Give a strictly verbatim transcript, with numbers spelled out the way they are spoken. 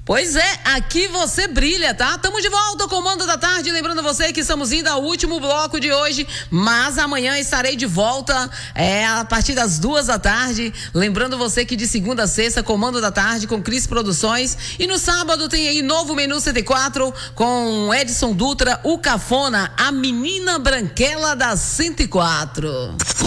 Pois é, aqui você brilha, tá? Tamo de volta ao Comando da Tarde, lembrando você que estamos indo ao último bloco de hoje, mas amanhã estarei de volta é, a partir das duas da tarde, lembrando você que de segunda a sexta, Comando da Tarde com Cris Produções, e no sábado tem aí novo Menu cento e quatro com Edson Dutra, o Cafona, a menina branquela da cento e quatro.